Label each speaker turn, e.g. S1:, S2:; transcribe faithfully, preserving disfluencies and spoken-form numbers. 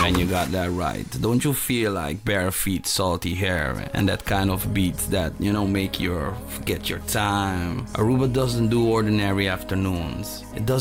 S1: man, you got that right. Don't you feel like bare feet, salty hair, and that kind of beats that, you know, make you forget your time? Aruba doesn't do ordinary afternoons. It doesn't